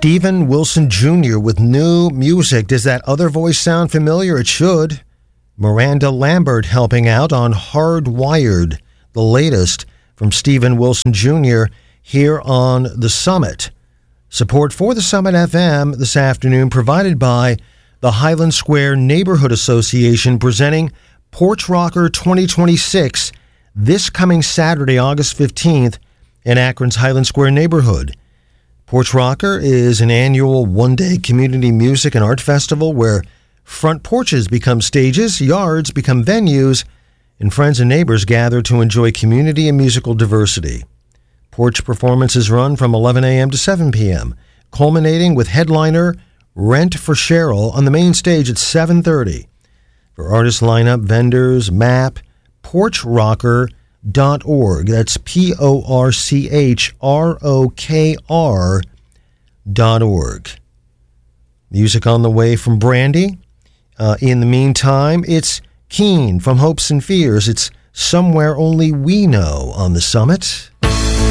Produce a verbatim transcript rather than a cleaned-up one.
Steven Wilson Junior with new music. Does that other voice sound familiar? It should. Miranda Lambert helping out on Hardwired, the latest from Steven Wilson Junior here on The Summit. Support for The Summit F M this afternoon provided by the Highland Square Neighborhood Association, presenting Porch Rocker twenty twenty-six this coming Saturday, August fifteenth, in Akron's Highland Square neighborhood. Porch Rocker is an annual one-day community music and art festival where front porches become stages, yards become venues, and friends and neighbors gather to enjoy community and musical diversity. Porch performances run from eleven a.m. to seven p.m., culminating with headliner Rent for Cheryl on the main stage at seven thirty. For artist lineup, vendors, map, porch rocker dot org. That's P O R C H R O K R dot org. Music on the way from Brandy. Uh, in the meantime, it's Keen from Hopes and Fears. It's Somewhere Only We Know on The Summit.